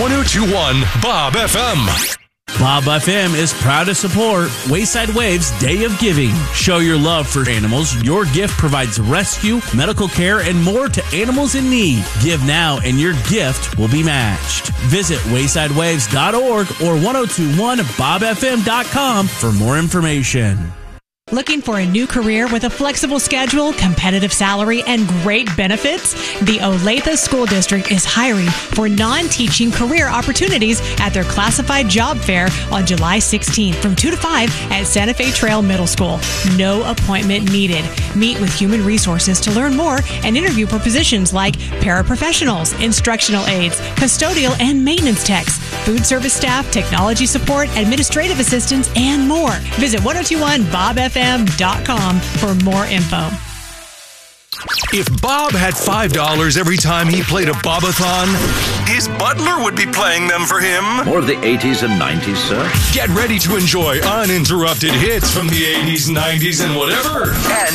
1021 Bob FM. Bob FM is proud to support Wayside Waves Day of Giving. Show your love for animals. Your gift provides rescue, medical care, and more to animals in need. Give now and your gift will be matched. Visit waysidewaves.org or 1021bobfm.com for more information. Looking for a new career with a flexible schedule, competitive salary, and great benefits? The Olathe School District is hiring for non-teaching career opportunities at their classified job fair on July 16th from 2 to 5 at Santa Fe Trail Middle School. No appointment needed. Meet with Human Resources to learn more and interview for positions like paraprofessionals, instructional aides, custodial and maintenance techs, food service staff, technology support, administrative assistants, and more. Visit 1021bobfm.com for more info. If Bob had $5 every time he played a Bobathon, his butler would be playing them for him. More of the 80s and 90s, sir. Get ready to enjoy uninterrupted hits from the 80s, 90s, and whatever. And